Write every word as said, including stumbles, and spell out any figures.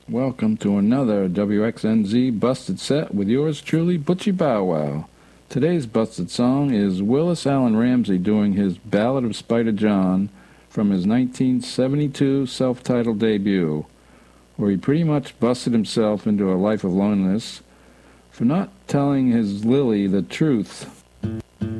Welcome to another W X N Z Busted Set with yours truly, Butchie Bow Wow. Today's busted song is Willis Allen Ramsey doing his Ballad of Spider John from his nineteen seventy-two self-titled debut, where he pretty much busted himself into a life of loneliness for not telling his Lily the truth